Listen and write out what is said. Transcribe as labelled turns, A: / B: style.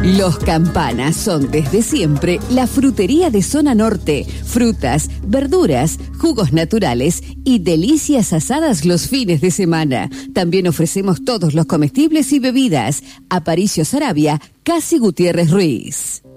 A: Los Campanas son desde siempre la frutería de zona norte. Frutas, verduras, jugos naturales y delicias asadas los fines de semana. También ofrecemos todos los comestibles y bebidas. Aparicio Sarabia, Casi Gutiérrez Ruiz.